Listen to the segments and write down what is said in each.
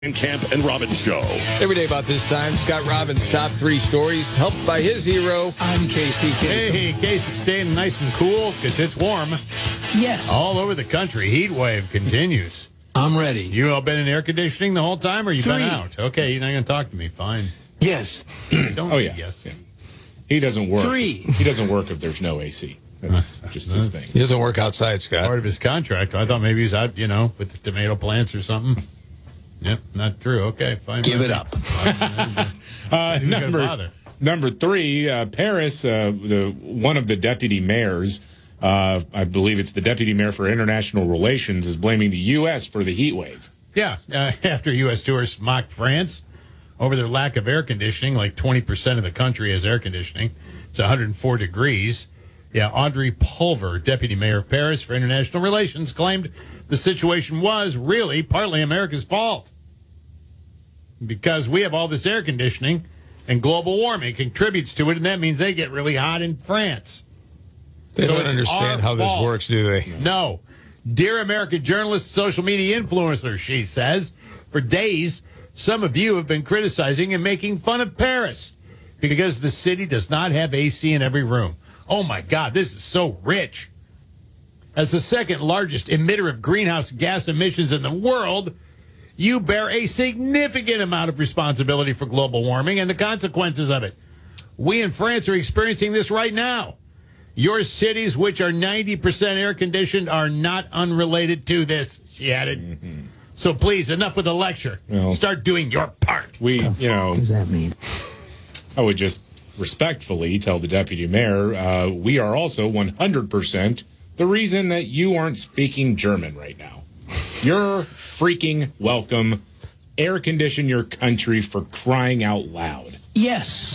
Camp and Robbins Show. Every day about this time, Scott Robbins' top 3 stories, helped by his hero. I'm Casey. Hey, Casey, staying nice and cool because it's warm. Yes. All over the country. Heat wave continues. I'm ready. You all been in air conditioning the whole time, or you been 3. out? Okay, you're not going to talk to me. Fine. Yes. Don't Oh, yeah. Yes. Yeah. He doesn't work. 3. He doesn't work if there's no AC. That's just his thing. He doesn't work outside, Scott. Part of his contract. I thought maybe he's out, with the tomato plants or something. Yep, not true. Okay, fine. Give it up. Number 3, Paris, one of the deputy mayors, I believe it's the deputy mayor for international relations, is blaming the U.S. for the heat wave. Yeah, after U.S. tourists mocked France over their lack of air conditioning, like 20% of the country has air conditioning. It's 104 degrees. Yeah, Audrey Pulver, deputy mayor of Paris for international relations, claimed the situation was really partly America's fault because we have all this air conditioning and global warming contributes to it, and that means they get really hot in France. They So don't it's understand our how this fault. works, do they? No. Dear American journalists, social media influencers, she says, for days, some of you have been criticizing and making fun of Paris because the city does not have AC in every room. Oh, my God, this is so rich. As the second largest emitter of greenhouse gas emissions in the world, you bear a significant amount of responsibility for global warming and the consequences of it. We in France are experiencing this right now. Your cities, which are 90% air-conditioned, are not unrelated to this, she added. Mm-hmm. So please, enough with the lecture. Well, start doing your part. What does that mean? I would just respectfully tell the deputy mayor, we are also 100% the reason that you aren't speaking German right now. You're freaking welcome. Air condition your country, for crying out loud. Yes.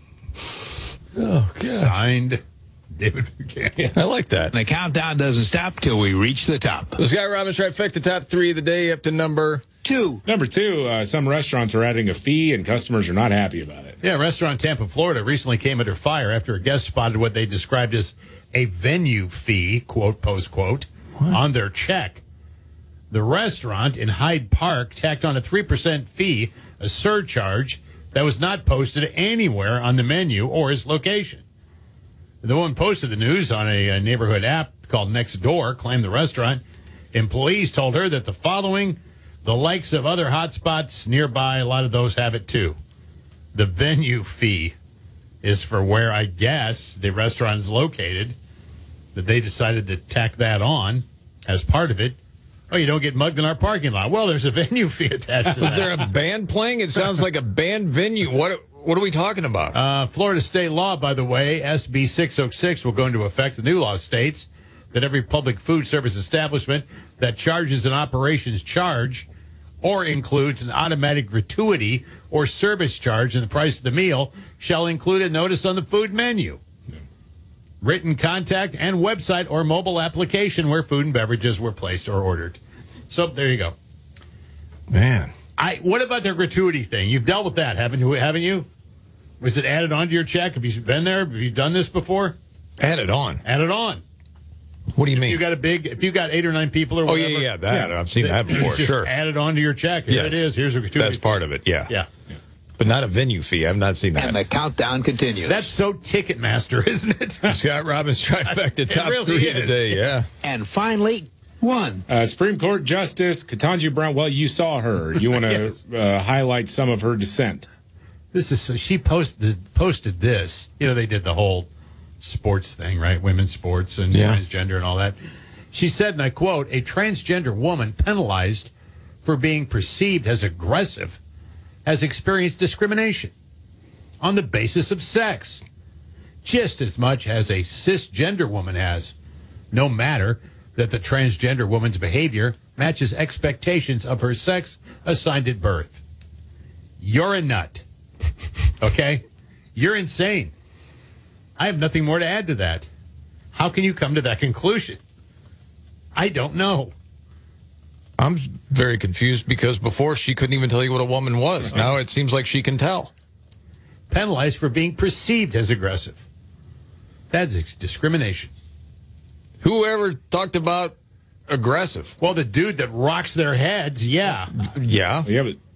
Oh, God. Signed, David Buchanan. I like that. The countdown doesn't stop till we reach the top. The Scott Robbins trifecta, top 3 of the day, up to number 2. Number 2, some restaurants are adding a fee and customers are not happy about it. Yeah, a restaurant in Tampa, Florida recently came under fire after a guest spotted what they described as a venue fee, quote, post quote, on their check. The restaurant in Hyde Park tacked on a 3% fee, a surcharge that was not posted anywhere on the menu or its location. The woman posted the news on a neighborhood app called Nextdoor, claimed the restaurant employees told her that the likes of other hotspots nearby, a lot of those have it too. The venue fee is for where I guess the restaurant is located, that they decided to tack that on as part of it. Oh, you don't get mugged in our parking lot. Well, there's a venue fee attached to that. Was there a band playing? It sounds like a band venue. What are we talking about? Florida state law, by the way, SB 606 will go into effect. The new law states that every public food service establishment that charges an operations charge or includes an automatic gratuity or service charge in the price of the meal shall include a notice on the food menu, written contact, and website or mobile application where food and beverages were placed or ordered. So there you go. Man. What about their gratuity thing? You've dealt with that, haven't you? Was it added onto your check? Have you been there? Have you done this before? Add it on. Add it on. What do you mean? If you got 8 or 9 people or Oh, whatever. yeah, I've seen that before, just sure. add it onto your check. Here it is. Here's a gratuity. That's part of it, yeah. Yeah. But not a venue fee. I've not seen that. And the countdown continues. That's so Ticketmaster, isn't it? Scott Robbins trifecta, top really 3 is. today, yeah. And finally, 1. Supreme Court Justice Ketanji Brown, well, you saw her. You want to Yes. highlight some of her dissent. She posted this. They did the whole sports thing, right? Women's sports and transgender and all that. She said, and I quote, a transgender woman penalized for being perceived as aggressive has experienced discrimination on the basis of sex, just as much as a cisgender woman has, no matter that the transgender woman's behavior matches expectations of her sex assigned at birth. You're a nut. Okay? You're insane. I have nothing more to add to that. How can you come to that conclusion? I don't know. I'm very confused because before she couldn't even tell you what a woman was. Now it seems like she can tell. Penalized for being perceived as aggressive. That's discrimination. Whoever talked about aggressive. Well, the dude that rocks their heads, yeah. Yeah. Yeah, but